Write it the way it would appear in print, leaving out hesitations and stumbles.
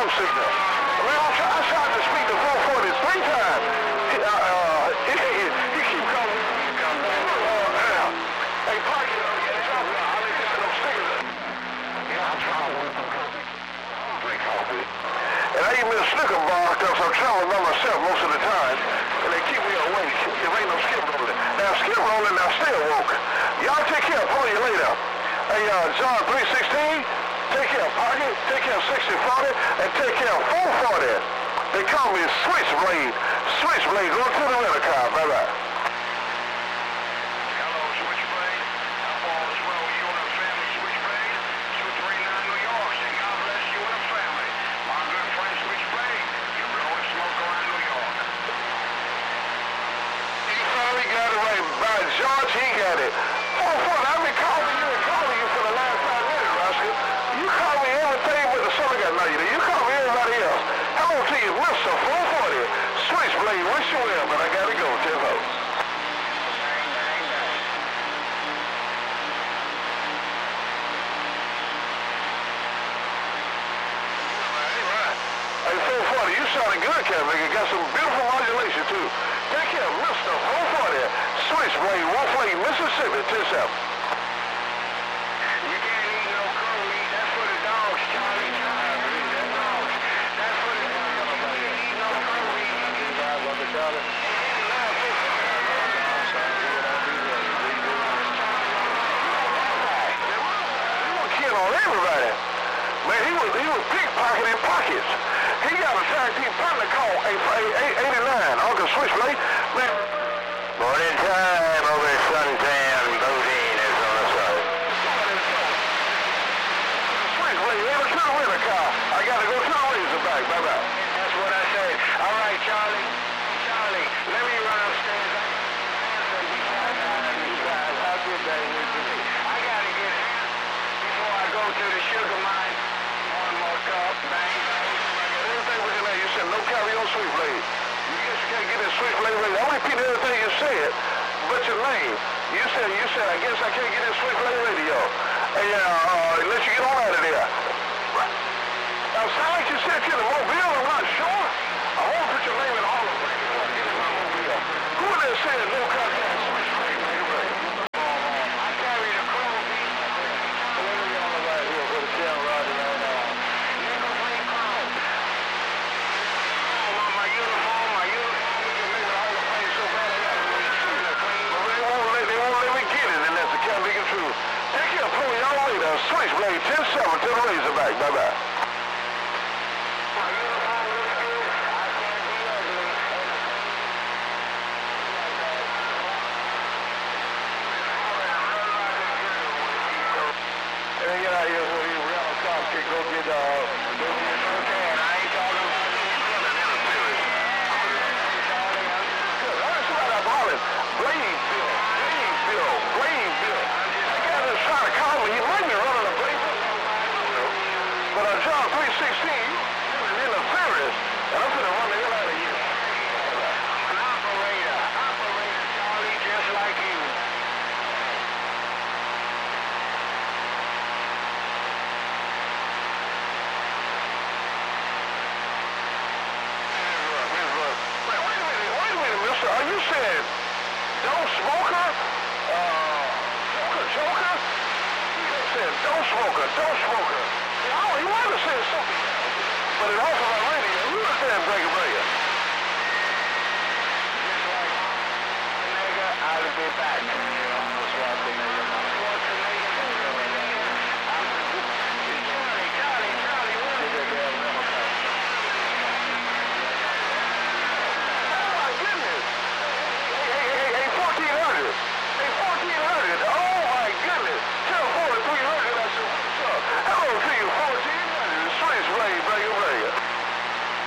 smoke signal. Man, I tried to speak to 440 3 times. He keep calling. Hey, park it up. Get drop it. I'll let you know stickers. Yeah, I'm trying to drink coffee. And I eat me a Snicker bar because I'm traveling by myself most of the time. And they keep me awake. There ain't no skip rolling. Now skip rolling, now stay awoke. Y'all take care. Pull you later. Hey, John 316, take care of Pocket, take care of 6040, and take care of 440. They call me Switchblade. Switchblade, go to the rental car. Bye-bye. Hello, Switchblade. How all is well with you and the family, Switchblade? 239 New York. Say God bless you and the family. My good friend Switchblade, you're blowing smoke around New York. He finally got it right. By George, he got it. 440, I've been calling you for the last 5 minutes, Roscoe. You call me everything but the son got no you. You call me everybody else. Hello to you, Mr. 440. Switchblade, wish you well, but I gotta go, Timbo. Hey, 440, you sounding good, Kevin. You got some beautiful modulation, too. Take care, Mr. 440. Switchblade, Wolf Lake, Mississippi, 10-7. You can't eat no crow meat. That's for the dogs, Charlie. That's dogs. That's for the dogs. You can't eat no crow meat. Charlie. Kid on everybody. Man, he was pickpocketing pockets. He got a tag team partner called 89, Uncle Switchblade. Man. Morning time over at Suntan. Bodine is on the side. Switchblade, ever to the rental car. I gotta go to the Razorback. Bye-bye. That's what I said. All right, Charlie. Charlie, let me run upstairs. How good that is to me. I gotta get it before I go to the sugar mine. One more cup, bang, bang. Everything was in there. You said no carry on Switchblade. You guess you can't get that Switchblade radio. I'm repeating everything you said, but your name. You said, I guess I can't get that Switchblade radio. Hey, let you get on out of there. Now, sound like you said you're in the mobile, I'm not sure. I won't put your name in all of them. Who in there said no contact Switchblade radio? I carry the crow meat. Let me get on the right here for the channel right now. Nickel plate crow. My uniform. You make it all the place so bad I gotta go shoot it clean. They won't let me get it, and that's the Catholic truth. Take care, pull y'all later. Switchblade 10-7 to the Razorback. Bye-bye. My uniform looks good. I can't be ugly. Hey, get out here, Real Cops can go get, I ain't talking about this. That's what I'm calling. Bladeville. The guy that's trying to call me, he might be running a Bladeville. But John 316, you're interference, and I'm going to run the hell out of you. I'm an operator, Charlie, just like you. Wait a minute, mister. Are you saying don't smoker? Joker? You said don't smoker. Yeah, he might have said something. But it also my radio, you were saying break